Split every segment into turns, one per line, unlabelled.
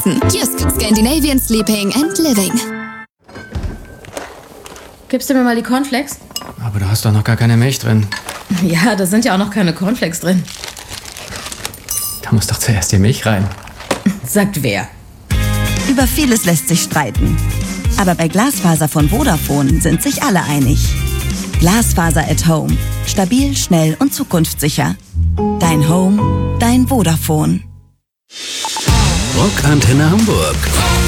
schlafen. Jysk, Scandinavian Sleeping and Living.
Gibst du mir mal die Cornflakes?
Aber du hast doch noch gar keine Milch drin.
Ja, da sind ja auch noch keine Cornflakes drin.
Da muss doch zuerst die Milch rein.
Sagt wer?
Über vieles lässt sich streiten. Aber bei Glasfaser von Vodafone sind sich alle einig. Glasfaser at Home. Stabil, schnell und zukunftssicher. Dein Home, dein Vodafone.
Rockantenne Hamburg.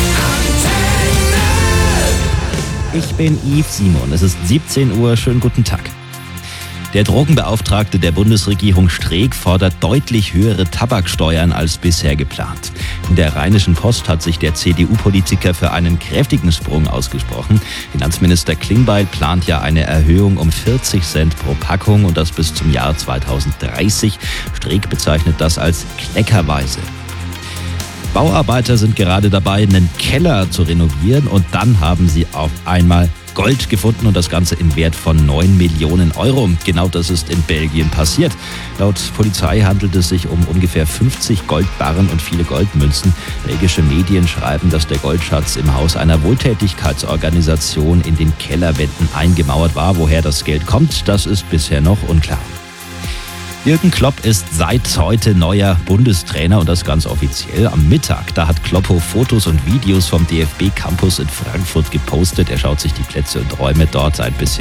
Ich bin Yves Simon. Es ist 17 Uhr. Schönen guten Tag. Der Drogenbeauftragte der Bundesregierung Streeck fordert deutlich höhere Tabaksteuern als bisher geplant. In der Rheinischen Post hat sich der CDU-Politiker für einen kräftigen Sprung ausgesprochen. Finanzminister Klingbeil plant ja eine Erhöhung um 40 Cent pro Packung und das bis zum Jahr 2030. Streeck bezeichnet das als kleckerweise. Bauarbeiter sind gerade dabei, einen Keller zu renovieren und dann haben sie auf einmal Gold gefunden und das Ganze im Wert von 9 Millionen Euro. Genau das ist in Belgien passiert. Laut Polizei handelt es sich um ungefähr 50 Goldbarren und viele Goldmünzen. Belgische Medien schreiben, dass der Goldschatz im Haus einer Wohltätigkeitsorganisation in den Kellerwänden eingemauert war. Woher das Geld kommt, das ist bisher noch unklar. Jürgen Klopp ist seit heute neuer Bundestrainer und das ganz offiziell. Am Mittag, da hat Kloppo Fotos und Videos vom DFB-Campus in Frankfurt gepostet. Er schaut sich die Plätze und Räume dort ein bisschen